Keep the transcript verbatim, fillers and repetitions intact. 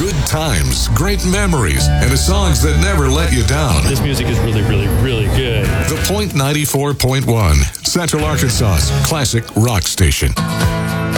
good times, great memories, and the songs that never let you down. This music is really, really, really good. The Point ninety-four point one, Central Arkansas's classic rock station.